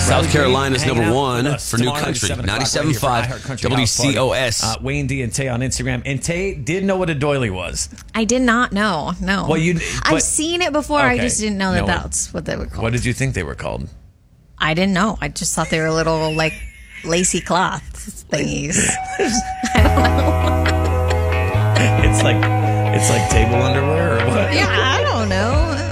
South Carolina's hanging number out one with us for New tomorrow at Country. 7 o'clock right here for 97.5 iHeart Country House Party. WCOS. Wayne D and Tay on Instagram. And Tay did know what a doily was. I did not know. No. Well, I've seen it before. I Okay. just didn't know that No. that's what they were called. What did you think they were called? I didn't know. I just thought they were little, like, lacy cloth thingies. It's like table underwear or what? Yeah, I don't know.